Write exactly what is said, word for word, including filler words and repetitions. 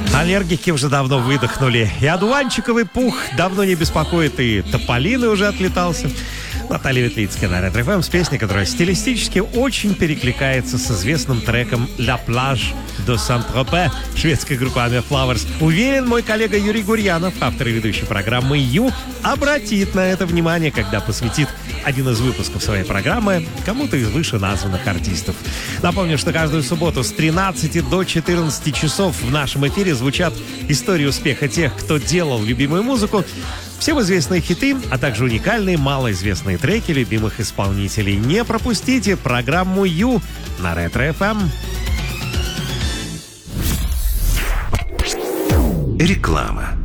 Аллергики уже давно выдохнули. И одуванчиковый пух давно не беспокоит, и тополиный уже отлетался. Наталья Ветлицкая на Ретро эф эм с песней, которая стилистически очень перекликается с известным треком «La plage de Saint-Tropez» шведской группы Ами Flowers. Уверен, мой коллега Юрий Гурьянов, автор и ведущий программы «Ю», обратит на это внимание, когда посвятит один из выпусков своей программы кому-то из вышеназванных артистов. Напомню, что каждую субботу с тринадцати до четырнадцати часов в нашем эфире звучат истории успеха тех, кто делал любимую музыку, всем известные хиты, а также уникальные малоизвестные треки любимых исполнителей. Не пропустите программу «Ю» на Ретро эф эм. Реклама.